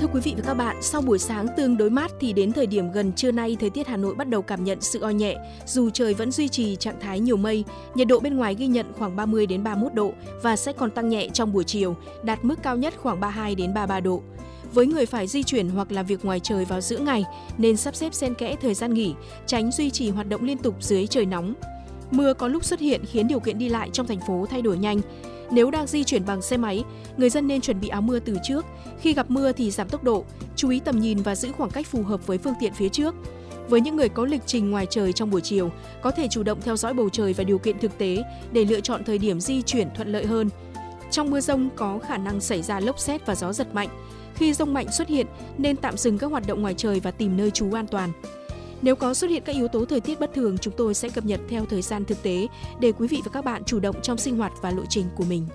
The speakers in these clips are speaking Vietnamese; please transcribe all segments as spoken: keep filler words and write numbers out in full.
Thưa quý vị và các bạn, sau buổi sáng tương đối mát thì đến thời điểm gần trưa nay, thời tiết Hà Nội bắt đầu cảm nhận sự oi nhẹ. Dù trời vẫn duy trì trạng thái nhiều mây, nhiệt độ bên ngoài ghi nhận khoảng ba mươi đến ba mươi mốt độ và sẽ còn tăng nhẹ trong buổi chiều, đạt mức cao nhất khoảng ba mươi hai đến ba mươi ba độ. Với người phải di chuyển hoặc làm việc ngoài trời vào giữa ngày, nên sắp xếp xen kẽ thời gian nghỉ, tránh duy trì hoạt động liên tục dưới trời nóng. Mưa có lúc xuất hiện khiến điều kiện đi lại trong thành phố thay đổi nhanh. Nếu đang di chuyển bằng xe máy, người dân nên chuẩn bị áo mưa từ trước. Khi gặp mưa thì giảm tốc độ, chú ý tầm nhìn và giữ khoảng cách phù hợp với phương tiện phía trước. Với những người có lịch trình ngoài trời trong buổi chiều, có thể chủ động theo dõi bầu trời và điều kiện thực tế để lựa chọn thời điểm di chuyển thuận lợi hơn. Trong mưa dông có khả năng xảy ra lốc sét và gió giật mạnh. Khi dông mạnh xuất hiện, nên tạm dừng các hoạt động ngoài trời và tìm nơi trú an toàn. Nếu có xuất hiện các yếu tố thời tiết bất thường, chúng tôi sẽ cập nhật theo thời gian thực tế để quý vị và các bạn chủ động trong sinh hoạt và lộ trình của mình.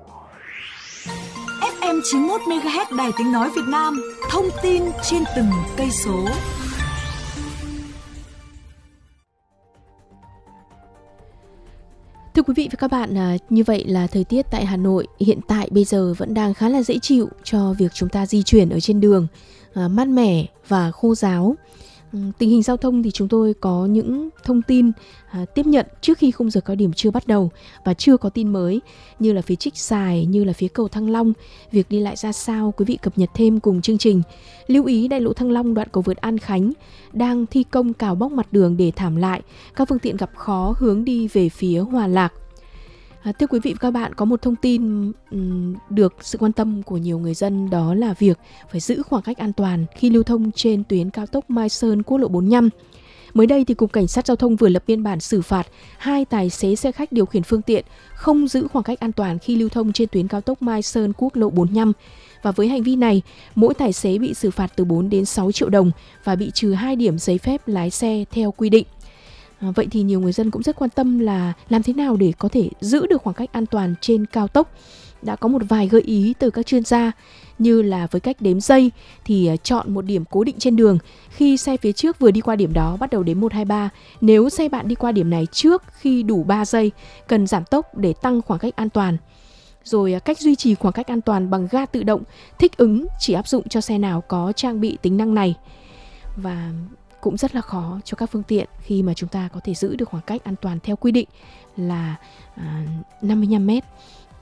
ép em chín mươi mốt mê ga héc Đài Tiếng Nói Việt Nam, thông tin trên từng cây số. Thưa quý vị và các bạn, như vậy là thời tiết tại Hà Nội hiện tại bây giờ vẫn đang khá là dễ chịu cho việc chúng ta di chuyển ở trên đường, mát mẻ và khô ráo. Tình hình giao thông thì chúng tôi có những thông tin à, tiếp nhận trước khi khung giờ cao điểm chưa bắt đầu và chưa có tin mới, như là phía Trích Xài, như là phía cầu Thăng Long. Việc đi lại ra sao, quý vị cập nhật thêm cùng chương trình. Lưu ý đại lộ Thăng Long đoạn cầu vượt An Khánh đang thi công cào bóc mặt đường để thảm lại, các phương tiện gặp khó hướng đi về phía Hòa Lạc. À, thưa quý vị và các bạn, có một thông tin um, được sự quan tâm của nhiều người dân, đó là việc phải giữ khoảng cách an toàn khi lưu thông trên tuyến cao tốc Mai Sơn quốc lộ bốn mươi lăm. Mới đây thì Cục Cảnh sát Giao thông vừa lập biên bản xử phạt hai tài xế xe khách điều khiển phương tiện không giữ khoảng cách an toàn khi lưu thông trên tuyến cao tốc Mai Sơn quốc lộ bốn mươi lăm. Và với hành vi này, mỗi tài xế bị xử phạt từ bốn đến sáu triệu đồng và bị trừ hai điểm giấy phép lái xe theo quy định. À, vậy thì nhiều người dân cũng rất quan tâm là làm thế nào để có thể giữ được khoảng cách an toàn trên cao tốc. Đã có một vài gợi ý từ các chuyên gia, như là với cách đếm giây thì chọn một điểm cố định trên đường. Khi xe phía trước vừa đi qua điểm đó bắt đầu đếm một, hai, ba. Nếu xe bạn đi qua điểm này trước khi đủ ba giây, cần giảm tốc để tăng khoảng cách an toàn. Rồi cách duy trì khoảng cách an toàn bằng ga tự động thích ứng chỉ áp dụng cho xe nào có trang bị tính năng này. Và cũng rất là khó cho các phương tiện khi mà chúng ta có thể giữ được khoảng cách an toàn theo quy định là à, năm mươi lăm mét.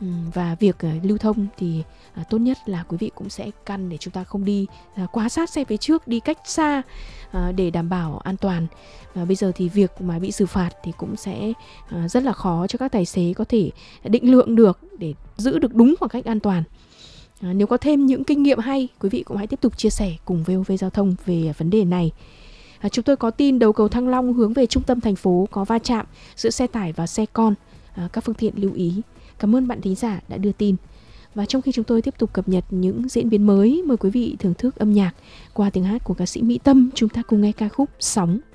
Và việc uh, lưu thông thì uh, tốt nhất là quý vị cũng sẽ căn để chúng ta không đi uh, quá sát xe phía trước, đi cách xa uh, để đảm bảo an toàn. Và bây giờ thì việc mà bị xử phạt thì cũng sẽ uh, rất là khó cho các tài xế có thể định lượng được để giữ được đúng khoảng cách an toàn. Uh, nếu có thêm những kinh nghiệm hay, quý vị cũng hãy tiếp tục chia sẻ cùng vê o vê Giao thông về vấn đề này. À, chúng tôi có tin đầu cầu Thăng Long hướng về trung tâm thành phố có va chạm giữa xe tải và xe con. À, các phương tiện lưu ý. Cảm ơn bạn thính giả đã đưa tin. Và trong khi chúng tôi tiếp tục cập nhật những diễn biến mới, mời quý vị thưởng thức âm nhạc qua tiếng hát của ca sĩ Mỹ Tâm. Chúng ta cùng nghe ca khúc Sóng.